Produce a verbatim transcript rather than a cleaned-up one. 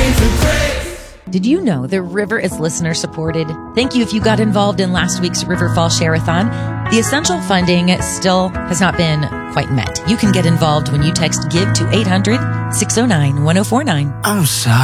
Did you know the river is listener supported? Thank you if you got involved in last week's River Falls Share-a-thon. The essential funding still has not been quite met. You can get involved when you text GIVE to eight hundred, six oh nine, one oh four nine. I'm sorry.